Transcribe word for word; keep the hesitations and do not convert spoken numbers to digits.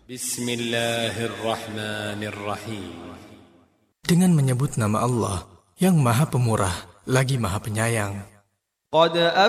Bismillahirrahmanirrahim. Dengan menyebut nama Allah yang Maha Pemurah lagi Maha Penyayang. Qad